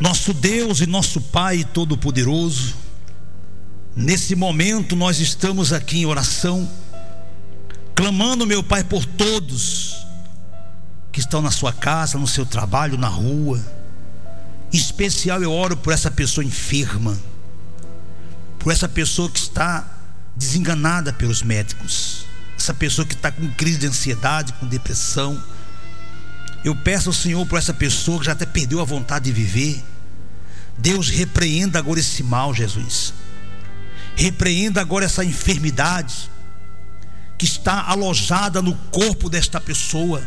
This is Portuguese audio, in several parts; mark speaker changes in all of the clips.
Speaker 1: Nosso Deus e nosso Pai Todo-Poderoso, nesse momento nós estamos aqui em oração, clamando, meu Pai, por todos que estão na sua casa, no seu trabalho, na rua. Em especial eu oro por essa pessoa enferma, por essa pessoa que está desenganada pelos médicos, essa pessoa que está com crise de ansiedade, com depressão. Eu peço ao Senhor por essa pessoa que já até perdeu a vontade de viver. Deus, repreenda agora esse mal, Jesus. Repreenda agora essa enfermidade que está alojada no corpo desta pessoa.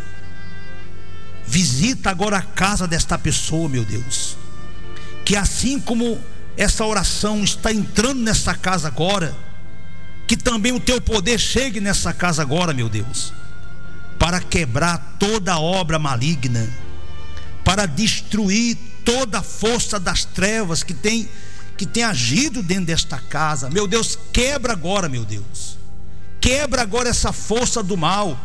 Speaker 1: Visita agora a casa desta pessoa, meu Deus. Que assim como essa oração está entrando nessa casa agora, que também o teu poder chegue nessa casa agora, meu Deus, para quebrar toda obra maligna, para destruir toda a força das trevas que tem agido dentro desta casa. Meu Deus, quebra agora, meu Deus. Quebra agora essa força do mal.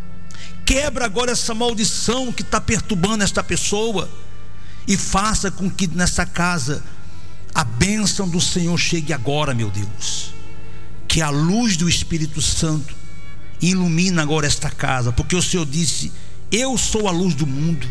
Speaker 1: Quebra agora essa maldição que está perturbando esta pessoa. E faça com que nessa casa a bênção do Senhor chegue agora, meu Deus. Que a luz do Espírito Santo ilumina agora esta casa, porque o Senhor disse: eu sou a luz do mundo,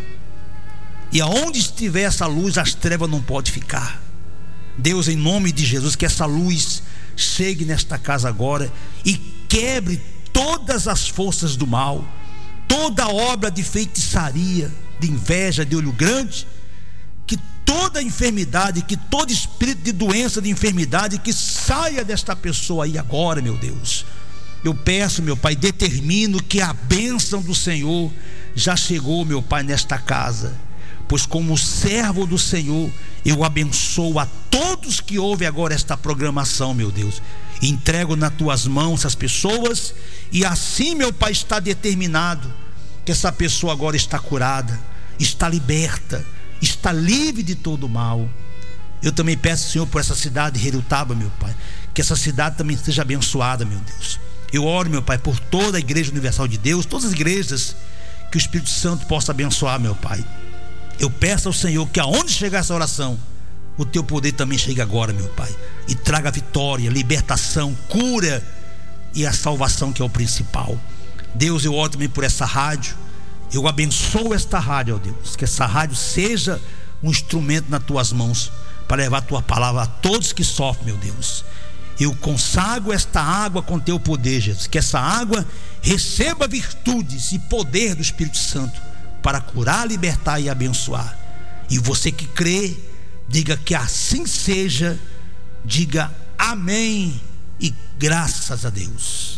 Speaker 1: e aonde estiver essa luz, as trevas não podem ficar. Deus, em nome de Jesus, que essa luz chegue nesta casa agora e quebre todas as forças do mal, toda obra de feitiçaria, de inveja, de olho grande. Que toda enfermidade, que todo espírito de doença, de enfermidade, que saia desta pessoa aí agora, meu Deus. Eu peço, meu Pai, determino que a bênção do Senhor já chegou, meu Pai, nesta casa. Pois como servo do Senhor, eu abençoo a todos que ouvem agora esta programação, meu Deus. Entrego nas tuas mãos essas pessoas, e assim, meu Pai, está determinado que essa pessoa agora está curada, está liberta, está livre de todo o mal. Eu também peço, Senhor, por essa cidade de Herutaba, meu Pai, que essa cidade também seja abençoada, meu Deus. Eu oro, meu Pai, por toda a Igreja Universal de Deus, todas as igrejas, que o Espírito Santo possa abençoar, meu Pai. Eu peço ao Senhor que aonde chegar essa oração, o teu poder também chegue agora, meu Pai, e traga vitória, libertação, cura e a salvação, que é o principal. Deus, eu oro também por essa rádio. Eu abençoo esta rádio, ó Deus, que essa rádio seja um instrumento nas tuas mãos para levar a tua palavra a todos que sofrem, meu Deus. Eu consagro esta água com teu poder, Jesus, que essa água receba virtudes e poder do Espírito Santo para curar, libertar e abençoar. E você que crê, diga que assim seja, diga amém e graças a Deus.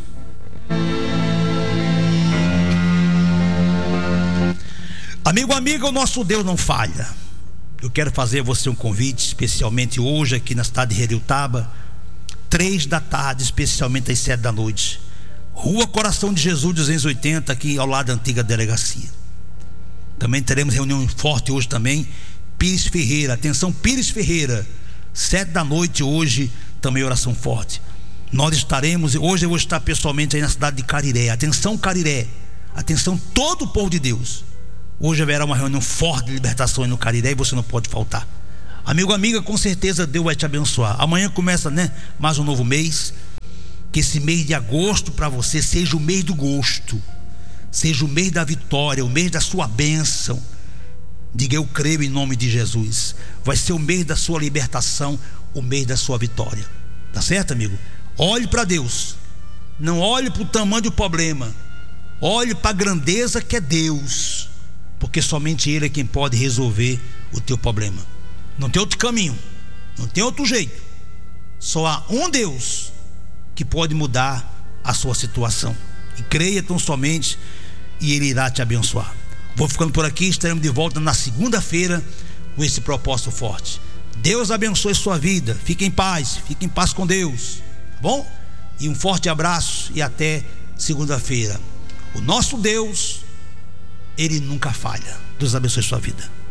Speaker 1: Amigo, amiga, o nosso Deus não falha. Eu quero fazer a você um convite, especialmente hoje aqui na cidade de Herutaba, 3 da tarde, especialmente às 7 da noite, Rua Coração de Jesus 280, aqui ao lado da antiga delegacia. Também teremos reunião forte hoje também, Pires Ferreira. Atenção, Pires Ferreira, 7 da noite hoje, também oração forte. Nós estaremos, hoje eu vou estar pessoalmente aí na cidade de Cariré. Atenção, Cariré, atenção todo o povo de Deus. Hoje haverá uma reunião forte de libertação no Cariré e você não pode faltar. Amigo, amiga, com certeza Deus vai te abençoar. Amanhã começa, mais um novo mês. Que esse mês de agosto para você seja o mês do gosto, seja o mês da vitória, o mês da sua bênção. Diga: eu creio em nome de Jesus. Vai ser o mês da sua libertação, o mês da sua vitória. Tá certo, amigo? Olhe para Deus, não olhe para o tamanho do problema, olhe para a grandeza que é Deus, porque somente Ele é quem pode resolver o teu problema. Não tem outro caminho, não tem outro jeito. Só há um Deus que pode mudar a sua situação. E creia tão somente, e Ele irá te abençoar. Vou ficando por aqui, estaremos de volta na segunda-feira com esse propósito forte. Deus abençoe sua vida. Fique em paz com Deus, tá bom? E um forte abraço e até segunda-feira. O nosso Deus, Ele nunca falha. Deus abençoe sua vida.